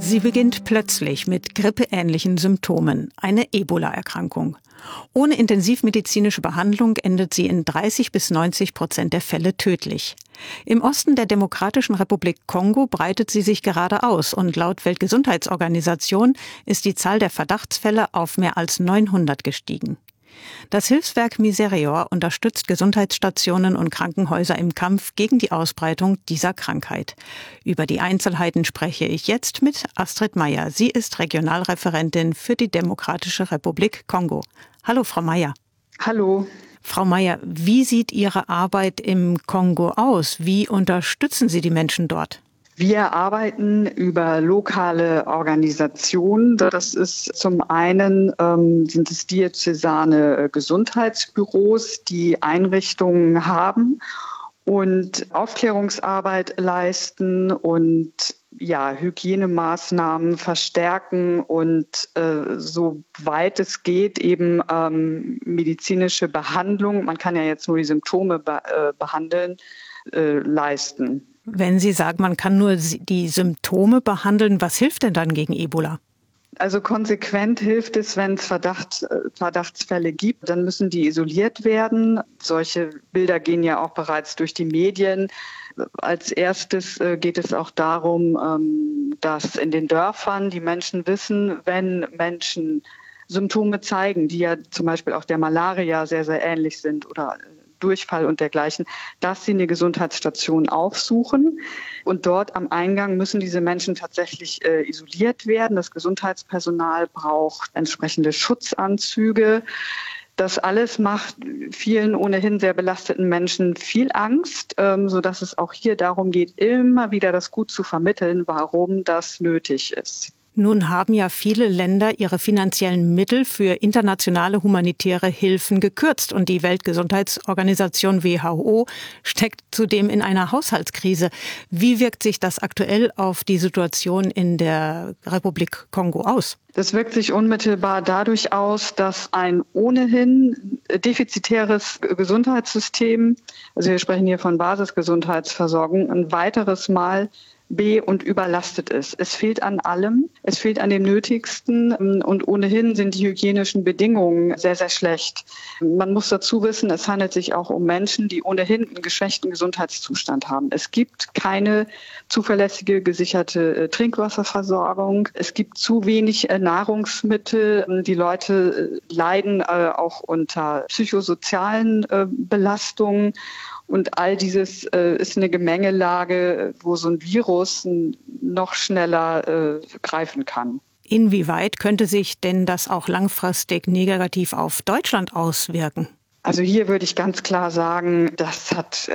Sie beginnt plötzlich mit grippeähnlichen Symptomen, eine Ebola-Erkrankung. Ohne intensivmedizinische Behandlung endet sie in 30-90% der Fälle tödlich. Im Osten der Demokratischen Republik Kongo breitet sie sich gerade aus und laut Weltgesundheitsorganisation ist die Zahl der Verdachtsfälle auf mehr als 900 gestiegen. Das Hilfswerk Miserior unterstützt Gesundheitsstationen und Krankenhäuser im Kampf gegen die Ausbreitung dieser Krankheit. Über die Einzelheiten spreche ich jetzt mit Astrid Meier. Sie ist Regionalreferentin für die Demokratische Republik Kongo. Hallo, Frau Meier. Hallo. Frau Meier, wie sieht Ihre Arbeit im Kongo aus? Wie unterstützen Sie die Menschen dort? Wir arbeiten über lokale Organisationen. Das ist zum einen sind es diözesane Gesundheitsbüros, die Einrichtungen haben und Aufklärungsarbeit leisten und Hygienemaßnahmen verstärken und soweit es geht eben medizinische Behandlung, man kann ja jetzt nur die Symptome behandeln, leisten. Wenn Sie sagen, man kann nur die Symptome behandeln, was hilft denn dann gegen Ebola? Also konsequent hilft es, wenn es Verdachtsfälle gibt, dann müssen die isoliert werden. Solche Bilder gehen ja auch bereits durch die Medien. Als erstes geht es auch darum, dass in den Dörfern die Menschen wissen, wenn Menschen Symptome zeigen, die ja zum Beispiel auch der Malaria sehr, sehr ähnlich sind oder Durchfall und dergleichen, dass sie eine Gesundheitsstation aufsuchen. Und dort am Eingang müssen diese Menschen tatsächlich isoliert werden. Das Gesundheitspersonal braucht entsprechende Schutzanzüge. Das alles macht vielen ohnehin sehr belasteten Menschen viel Angst, sodass es auch hier darum geht, immer wieder das gut zu vermitteln, warum das nötig ist. Nun haben ja viele Länder ihre finanziellen Mittel für internationale humanitäre Hilfen gekürzt und die Weltgesundheitsorganisation WHO steckt zudem in einer Haushaltskrise. Wie wirkt sich das aktuell auf die Situation in der Republik Kongo aus? Das wirkt sich unmittelbar dadurch aus, dass ein ohnehin defizitäres Gesundheitssystem, also wir sprechen hier von Basisgesundheitsversorgung, ein weiteres Mal und überlastet ist. Es fehlt an allem, es fehlt an dem Nötigsten und ohnehin sind die hygienischen Bedingungen sehr, sehr schlecht. Man muss dazu wissen, es handelt sich auch um Menschen, die ohnehin einen geschwächten Gesundheitszustand haben. Es gibt keine zuverlässige, gesicherte Trinkwasserversorgung. Es gibt zu wenig Nahrungsmittel. Die Leute leiden auch unter psychosozialen Belastungen. Und all dieses ist eine Gemengelage, wo so ein Virus noch schneller greifen kann. Inwieweit könnte sich denn das auch langfristig negativ auf Deutschland auswirken? Also hier würde ich ganz klar sagen, das hat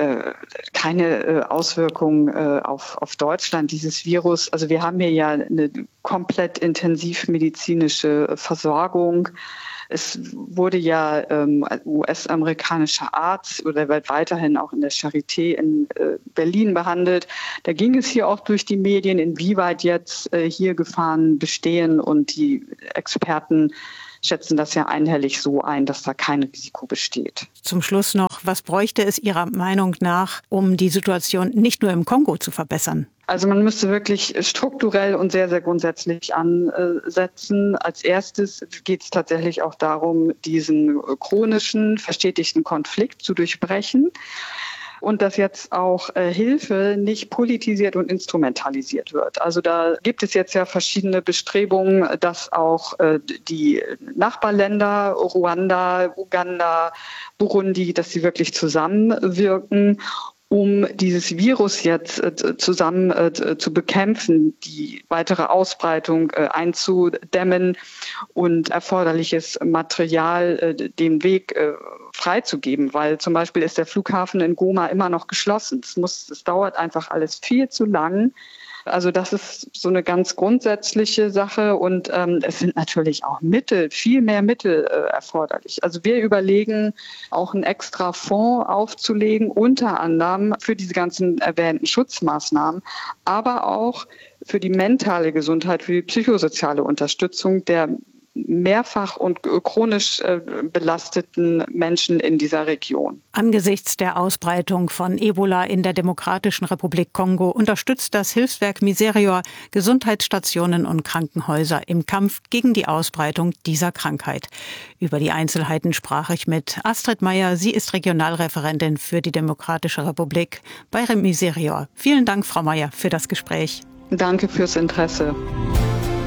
keine Auswirkung auf Deutschland, dieses Virus. Also wir haben hier ja eine komplett intensivmedizinische Versorgung. Es wurde ja US-amerikanischer Arzt oder wird weiterhin auch in der Charité in Berlin behandelt. Da ging es hier auch durch die Medien, inwieweit jetzt hier Gefahren bestehen und die Experten schätzen das ja einhellig so ein, dass da kein Risiko besteht. Zum Schluss noch, was bräuchte es Ihrer Meinung nach, um die Situation nicht nur im Kongo zu verbessern? Also man müsste wirklich strukturell und sehr, sehr grundsätzlich ansetzen. Als erstes geht es tatsächlich auch darum, diesen chronischen, verstetigten Konflikt zu durchbrechen. Und dass jetzt auch Hilfe nicht politisiert und instrumentalisiert wird. Also da gibt es jetzt ja verschiedene Bestrebungen, dass auch die Nachbarländer, Ruanda, Uganda, Burundi, dass sie wirklich zusammenwirken, um dieses Virus jetzt zusammen zu bekämpfen, die weitere Ausbreitung einzudämmen und erforderliches Material den Weg freizugeben, weil zum Beispiel ist der Flughafen in Goma immer noch geschlossen. Es dauert einfach alles viel zu lang. Also das ist so eine ganz grundsätzliche Sache und es sind natürlich auch viel mehr Mittel erforderlich. Also wir überlegen, auch einen extra Fonds aufzulegen, unter anderem für diese ganzen erwähnten Schutzmaßnahmen, aber auch für die mentale Gesundheit, für die psychosoziale Unterstützung der mehrfach und chronisch belasteten Menschen in dieser Region. Angesichts der Ausbreitung von Ebola in der Demokratischen Republik Kongo unterstützt das Hilfswerk Miserior Gesundheitsstationen und Krankenhäuser im Kampf gegen die Ausbreitung dieser Krankheit. Über die Einzelheiten sprach ich mit Astrid Meyer. Sie ist Regionalreferentin für die Demokratische Republik bei Miserior. Vielen Dank, Frau Meyer, für das Gespräch. Danke fürs Interesse.